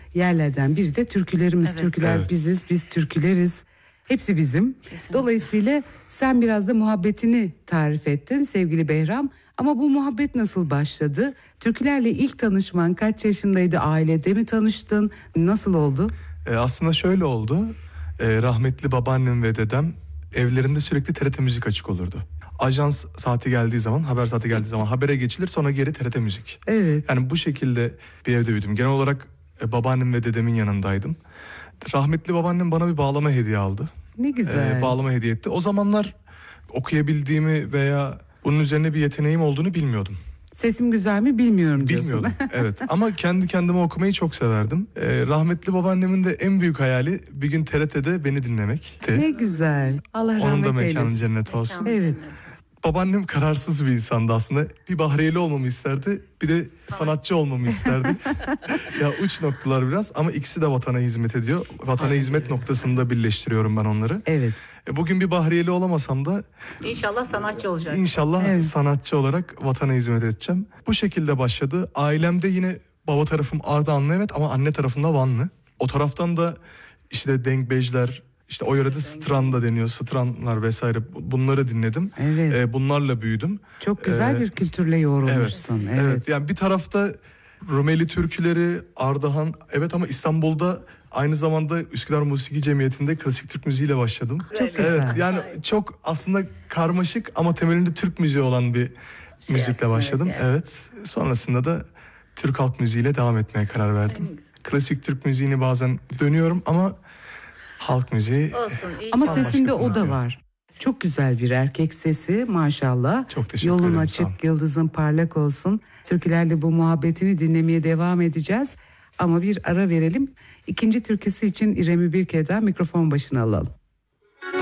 yerlerden biri de türkülerimiz. Evet. Türküler Evet. biziz, biz türküleriz. Hepsi bizim. Kesinlikle. Dolayısıyla sen biraz da muhabbetini tarif ettin sevgili Behram. Ama bu muhabbet nasıl başladı? Türkülerle ilk tanışman kaç yaşındaydı? Ailede mi tanıştın? Nasıl oldu? Aslında şöyle oldu. Rahmetli babaannem ve dedem evlerinde sürekli TRT Müzik açık olurdu. Ajans saati geldiği zaman, haber saati geldiği zaman habere geçilir, sonra geri TRT Müzik. Evet. Yani bu şekilde bir evde büyüdüm. Genel olarak babaannem ve dedemin yanındaydım. Rahmetli babaannem bana bir bağlama hediye aldı. Ne güzel. Bağlama hediye etti. O zamanlar okuyabildiğimi veya bunun üzerine bir yeteneğim olduğunu bilmiyordum. Sesim güzel mi bilmiyorum diyorsun. Bilmiyordum. Evet, ama kendi kendime okumayı çok severdim. Rahmetli babaannemin de en büyük hayali bir gün TRT'de beni dinlemekti. Ne güzel. Allah rahmet Onun da mekanı eylesin. cennet olsun. Evet. Babaannem kararsız bir insandı aslında. Bir Bahriyeli olmamı isterdi, bir de sanatçı olmamı isterdi. Ya uç noktalar biraz ama ikisi de vatana hizmet ediyor. Vatana hizmet noktasında birleştiriyorum ben onları. Evet. Bugün bir Bahriyeli olamasam da İnşallah sanatçı olacak. İnşallah Evet. sanatçı olarak vatana hizmet edeceğim. Bu şekilde başladı. Ailemde yine baba tarafım Ardahanlı, evet, ama anne tarafımda Vanlı. O taraftan da işte Dengbejler, işte o yörede Stranda deniyor, Stranlar vesaire, bunları dinledim. Evet. Bunlarla büyüdüm. Çok güzel bir kültürle yoğrulmuşsun. Evet. Evet. Yani bir tarafta Rumeli türküleri, Ardahan, evet, ama İstanbul'da aynı zamanda Üsküdar Musiki Cemiyeti'nde klasik Türk müziğiyle başladım. Çok güzel. Evet, yani çok aslında karmaşık ama temelinde Türk müziği olan bir müzikle başladım. yani. Evet. Sonrasında da Türk halk müziğiyle devam etmeye karar verdim. Klasik Türk müziğini bazen dönüyorum ama halk müziği Olsun. Ama inşallah. sesinde o da tınlatıyor. var. Çok güzel bir erkek sesi maşallah. Çok teşekkür Yolun ederim, açık, sağ olun. yıldızın parlak olsun. Türkülerle bu muhabbetini dinlemeye devam edeceğiz. Ama bir ara verelim. İkinci türküsü için İrem'i bir kez daha mikrofon başına alalım.